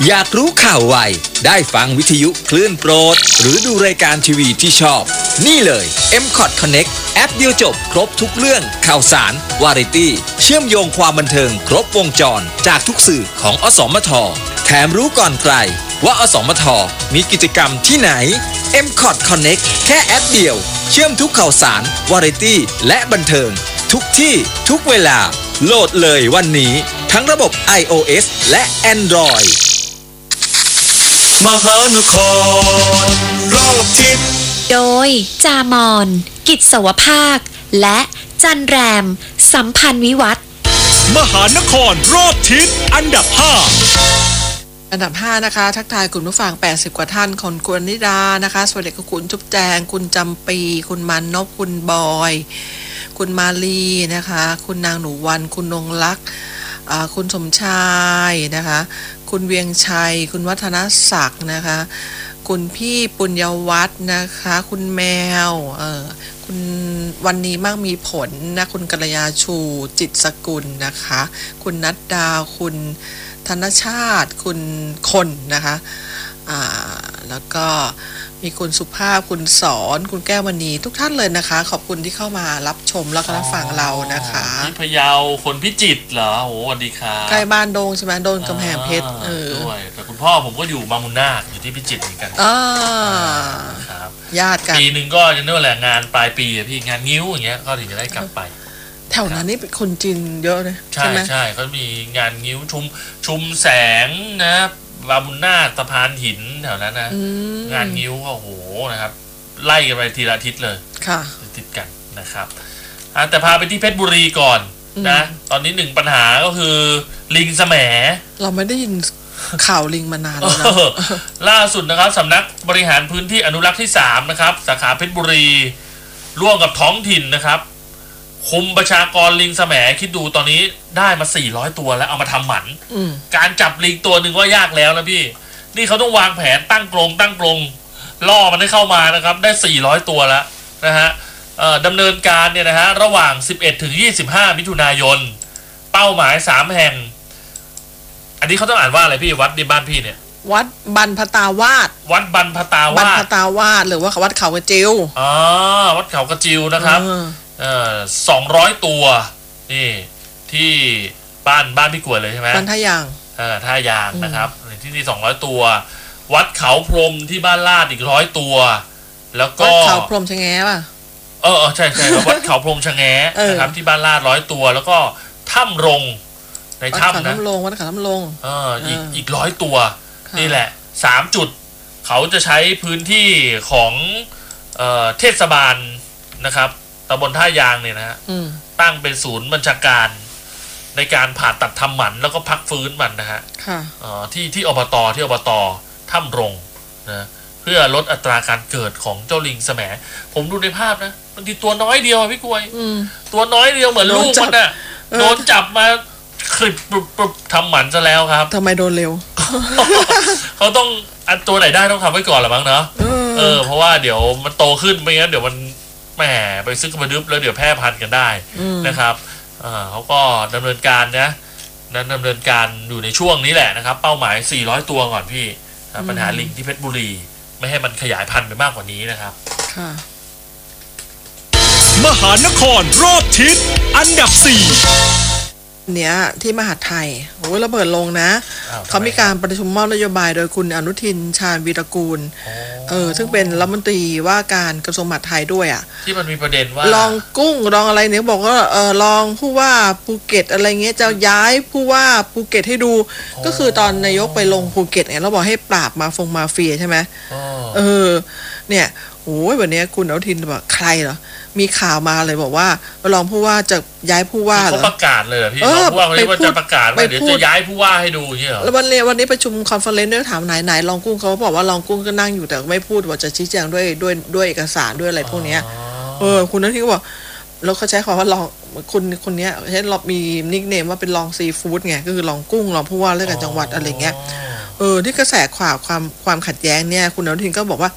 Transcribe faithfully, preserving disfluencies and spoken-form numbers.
อยากรู้ข่าวไวได้ฟังวิทยุคลื่นโปรดหรือดูรายการทีวีที่ชอบนี่เลย เอ็ม คอท Connect แอปเดียวจบครบทุกเรื่องข่าวสารวาไรตี้เชื่อมโยงความบันเทิงครบวงจรจากทุกสื่อของอสมทแถมรู้ก่อนใครว่าอสมทมีกิจกรรมที่ไหน เอ็ม คอท Connect แค่แอปเดียวเชื่อมทุกข่าวสารวาไรตี้และบันเทิงทุกที่ทุกเวลาโหลดเลยวันนี้ทั้งระบบ ไอ โอ เอส และ Android มหานครรอบทิศโดยจามอนกิจสวภาคและจันแรมสัมพันธ์วิวัฒน์มหานครรอบทิศอันดับห้าอันดับห้านะคะทักทายคุณผู้ฟังแปดสิบกว่าท่านคนกวนนิดานะคะสวัสดีคุณจุ๊บแจงคุณจำปีคุณมันนพคุณบอยคุณมาลีนะคะคุณนางหนูวันคุณนงลักษณ์คุณสมชายนะคะคุณเวียงชัยคุณวัฒนศักดิ์นะคะคุณพี่ปุญญวัฒน์นะคะคุณแมวเออคุณวันนี้มั่งมีผลนะคุณกัลยาชูจิตสกุลนะคะคุณนัดดาวคุณธนชาติคุณคนนะคะอ่าแล้วก็มีคุณสุภาพคุณสอนคุณแก้วมณีทุกท่านเลยนะคะขอบคุณที่เข้ามารับชมแล้วก็รับฟังเรานะคะพี่พะเยาคนพิจิตรเหรอโหสวัสดีครับใกล้บ้านโดงใช่ไหมโดนกำแพงเพชรเออด้วยแต่คุณพ่อผมก็อยู่บางมุนนาคอยู่ที่พิจิตรเหมือนกันอ่าครับญาติกันปีหนึ่งก็จะนึกว่าแหละงานปลายปีอะพี่งานงิ้วอย่างเงี้ยก็ถึงจะได้กลับไปแถวนั้นนี่เป็นคนจีนเยอะเลยใช่ใช่เขามีงานงิ้วชุมชุมแสงนะบาบุญนาคสะพานหินแถวนั้นนะงานงิ้วก็โหนะครับไล่กันไปทีละอาทิตย์เลยค่ะติดกันนะครับแต่พาไปที่เพชรบุรีก่อนนะตอนนี้หนึ่งปัญหาก็คือลิงแสมเราไม่ได้ยินข่าวลิงมานานแล้วนะล่าสุดนะครับสำนักบริหารพื้นที่อนุรักษ์ที่สามนะครับสาขาเพชรบุรีร่วมกับท้องถิ่นนะครับคุมประชากรลิงแสมคิดดูตอนนี้ได้มาสี่ร้อยตัวแล้วเอามาทำหมันการจับลิงตัวหนึ่งว่ายากแล้วนะพี่นี่เขาต้องวางแผนตั้งกรงตั้งกรงล่อมันให้เข้ามานะครับได้สี่ร้อยตัวแล้วนะฮะดำเนินการเนี่ยนะฮะระหว่างสิบเอ็ดถึงยี่สิบห้ามิถุนายนเป้าหมายสามแห่งอันนี้เขาต้องอ่านว่าอะไรพี่วัดในบ้านพี่เนี่ยวัดบรรพตาวาสวัดบรรพตาวาสบรรพตาวาสหรือว่าวัดเขากระจิวอ๋อวัดเขากระจิวนะครับเอ่อสองร้อยตัวนี่ที่บ้านบ้านพี่กวยเลยใช่ไหมบ้านท่ายางเออท่ายางนะครับที่นี่สองร้อยตัววัดเขาพรมที่บ้านลาดอีกร้อยตัวแล้วก็วัดเขาพรมชะแงป่ะเออใช่ใช่วัดเขาพรมชะแงนะครับที่บ้านลาดร้อยตัวแล้วก็ถ้ำรงในถ้ำนะวัดเขาถ้ำรงวัดเขาถ้ำรงเอออีกอีกร้อยตัวนี่แหละสามจุดเขาจะใช้พื้นที่ของเอ่อเทศบาลนะครับตำบลท่ายางเนี่ยนะฮะตั้งเป็นศูนย์บัญชาการในการผ่าตัดทำหมันแล้วก็พักฟื้นมันนะฮะที่ที่อบตที่อบตถ้ำรงนะเพื่อลดอัตราการเกิดของเจ้าลิงแสมผมดูในภาพนะบางทีตัวน้อยเดียวพี่กวยตัวน้อยเดียวเหมือนลูกมันน่ะโดนจับมาคลิปปรุบทำหมันซะแล้วครับทำไมโดนเร็วเขาต้องอันตัวไหนได้ต้องทำไว้ก่อนหรือมั้งเนาะเออเพราะว่าเดี๋ยวมันโตขึ้นไม่งั้นเดี๋ยวมันแหมไปซึกมาดึบแล้วเดี๋ยวแพร่พันธุ์กันได้นะครับเขาก็ดำเนินการนะนั้นดำเนินการอยู่ในช่วงนี้แหละนะครับเป้าหมายสี่ร้อยตัวก่อนพี่ปัญหาลิงที่เพชรบุรีไม่ให้มันขยายพันธุ์ไปมากกว่านี้นะครับค่ะมหานครรอบทิศอันดับสี่เนี้ยที่มหาไทยโอ้ยระเบิดลงนะเขามีการประชุมมอบนโยบายโดยคุณอนุทินชาญวีรกูลเออซึ่งเป็นรัฐมนตรีว่าการกระทรวงมหาดไทยด้วยอ่ะที่มันมีประเด็นว่าลองกุ้งลองอะไรเนี่ยบอกว่าเออลองผู้ว่าภูเก็ตอะไรเงี้ยจะย้ายผู้ว่าภูเก็ตให้ดูก็คือตอนนายกไปลงภูเก็ตเนี่ยเราบอกให้ปราบมาฟงมาเฟียใช่ไหมเออเนี่ยโอ้ยวันนี้คุณอนุทินบอกใครเหรอมีข่าวมาเลยบอกว่ารองผู้ว่าจะย้ายผู้ว่าเหรอเขาประกาศเลยพี่รองผู้ว่าเขาเรียกว่าจะประกาศว่าเดี๋ยวจะย้ายผู้ว่าให้ดูอย่างเงี้ยเหรอแล้ววันนี้วันนี้ประชุมคอนเฟอเรนซ์ด้วยถามไหนไหนรองกุ้งเขาบอกว่ารองกุ้งก็นั่งอยู่แต่ไม่พูดว่าจะชี้แจงด้วยด้วยด้วยเอกสารด้วยอะไรพวกนี้เออคุณอนุทินก็บอกแล้วเขาใช้คำว่ารองคนคนนี้ใช้เรามีนิคเนมว่าเป็นรองซีฟู้ดไงก็คือรองกุ้งรองผู้ว่าราชการจังหวัดอะไรเงี้ยเออที่กระแสข่าวความความขัดแย้งเนี่ยคุณอนุทินก็บอกว่า